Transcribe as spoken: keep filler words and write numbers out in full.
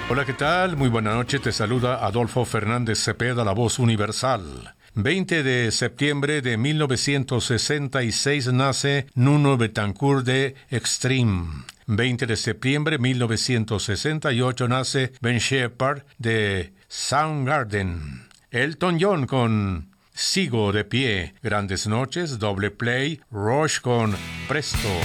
Hola, ¿qué tal? Muy buena noche, te saluda Adolfo Fernández Cepeda, la voz universal. veinte de septiembre de mil novecientos sesenta y seis nace Nuno Betancourt de Extreme. veinte de septiembre de mil novecientos sesenta y ocho nace Ben Shepherd de Soundgarden. Elton John con Sigo de pie. Grandes noches, Doble Play, Rush con Presto.